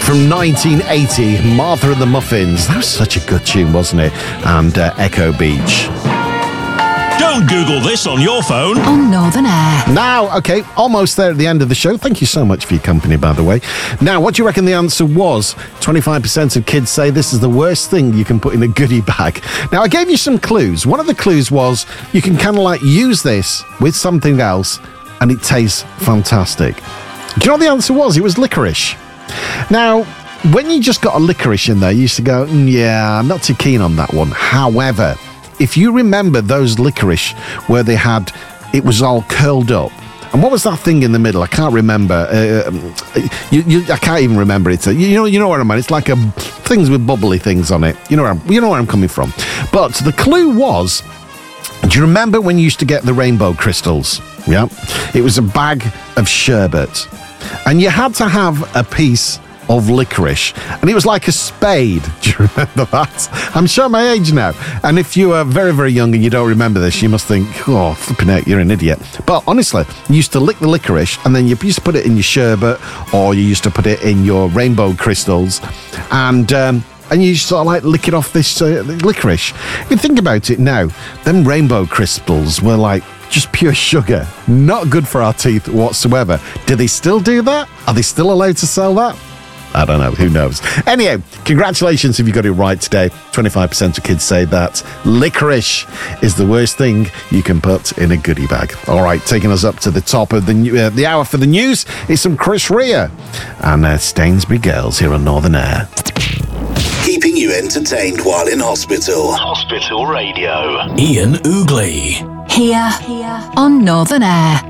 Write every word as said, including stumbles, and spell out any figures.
from nineteen eighty, Martha and the Muffins. That was such a good tune, wasn't it? And uh, Echo Beach. Don't Google this on your phone. On Northern Air. Now, okay, almost there at the end of the show. Thank you so much for your company, by the way. Now, what do you reckon the answer was? twenty-five percent of kids say this is the worst thing you can put in a goodie bag. Now, I gave you some clues. One of the clues was you can kind of like use this with something else and it tastes fantastic. Do you know what the answer was? It was licorice. Now, when you just got a licorice in there, you used to go, mm, yeah, I'm not too keen on that one. However, if you remember those licorice where they had, it was all curled up. And what was that thing in the middle? I can't remember. Uh, you, you, I can't even remember it. You know, you know what I mean. It's like a things with bubbly things on it. You know where I'm, you know where I'm coming from. But the clue was, do you remember when you used to get the rainbow crystals? Yeah, it was a bag of sherbet, and you had to have a piece of licorice, and it was like a spade. Do you remember that? I'm showing my age now, and if you are very, very young and you don't remember this, you must think, oh, flipping out, you're an idiot. But honestly, you used to lick the licorice, and then you used to put it in your sherbet, or you used to put it in your rainbow crystals, and um, and you sort of like lick it off this uh, licorice. If you think about it now, them rainbow crystals were like just pure sugar, not good for our teeth whatsoever. Do they still do that? Are they still allowed to sell that? I don't know. Who knows? Anyway, congratulations if you got it right today. twenty-five percent of kids say that licorice is the worst thing you can put in a goodie bag. All right, taking us up to the top of the uh, the hour for the news is some Chris Rea and uh, Stainsbury Girls here on Northern Air. Keeping you entertained while in hospital. Hospital Radio. Ian Oogley. Here, here on Northern Air.